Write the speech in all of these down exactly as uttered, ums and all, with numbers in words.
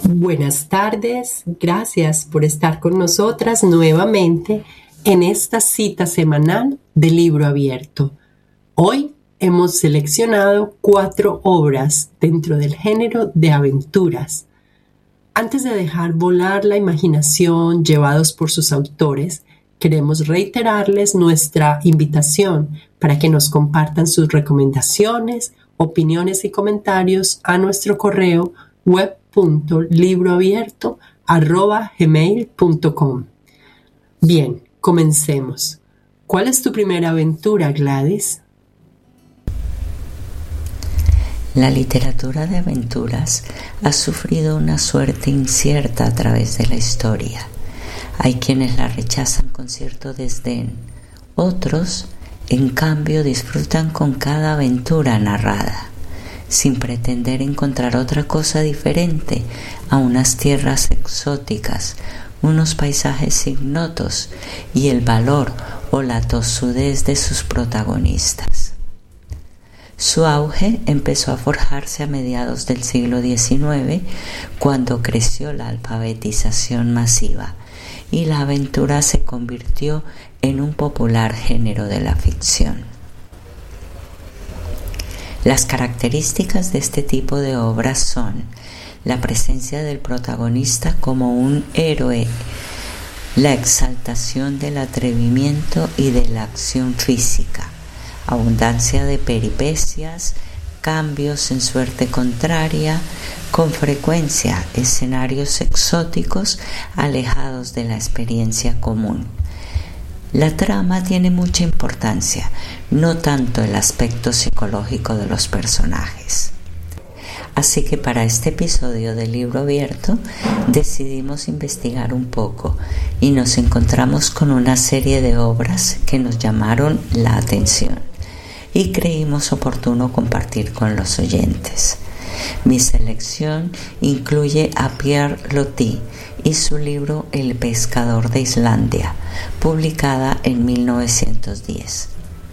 Buenas tardes, gracias por estar con nosotras nuevamente en esta cita semanal de Libro Abierto. Hoy hemos seleccionado cuatro obras dentro del género de aventuras. Antes de dejar volar la imaginación llevados por sus autores, queremos reiterarles nuestra invitación para que nos compartan sus recomendaciones, opiniones y comentarios a nuestro correo web punto libroabierto arroba gmail punto com. Bien, comencemos. ¿Cuál es tu primera aventura, Gladys? La literatura de aventuras ha sufrido una suerte incierta a través de la historia. Hay quienes la rechazan con cierto desdén. Otros, en cambio, disfrutan con cada aventura narrada, sin pretender encontrar otra cosa diferente a unas tierras exóticas, unos paisajes ignotos y el valor o la tosudez de sus protagonistas. Su auge empezó a forjarse a mediados del siglo diecinueve, cuando creció la alfabetización masiva y la aventura se convirtió en un popular género de la ficción. Las características de este tipo de obras son la presencia del protagonista como un héroe, la exaltación del atrevimiento y de la acción física, abundancia de peripecias, cambios en suerte contraria, con frecuencia escenarios exóticos alejados de la experiencia común. La trama tiene mucha importancia, no tanto el aspecto psicológico de los personajes. Así que para este episodio de Libro Abierto decidimos investigar un poco y nos encontramos con una serie de obras que nos llamaron la atención y creímos oportuno compartir con los oyentes. Mi selección incluye a Pierre Loti y su libro El pescador de Islandia, publicada en mil novecientos diez.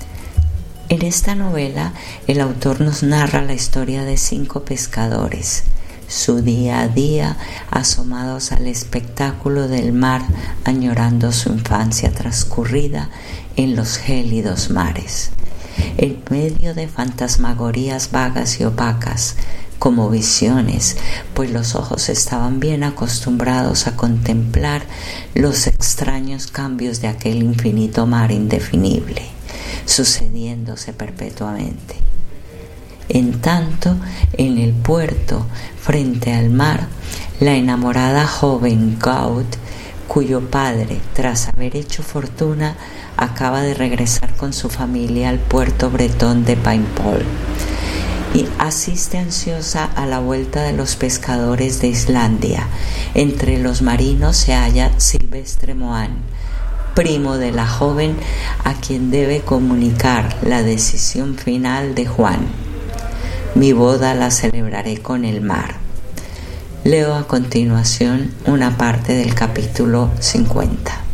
En esta novela, el autor nos narra la historia de cinco pescadores, su día a día asomados al espectáculo del mar, añorando su infancia transcurrida en los gélidos mares. En medio de fantasmagorías vagas y opacas, como visiones, pues los ojos estaban bien acostumbrados a contemplar los extraños cambios de aquel infinito mar indefinible, sucediéndose perpetuamente. En tanto, en el puerto, frente al mar, la enamorada joven Gaud, cuyo padre, tras haber hecho fortuna, acaba de regresar con su familia al puerto bretón de Paimpol, y asiste ansiosa a la vuelta de los pescadores de Islandia. Entre los marinos se halla Silvestre Moan, primo de la joven, a quien debe comunicar la decisión final de Juan. Mi boda la celebraré con el mar. Leo a continuación una parte del capítulo cincuenta.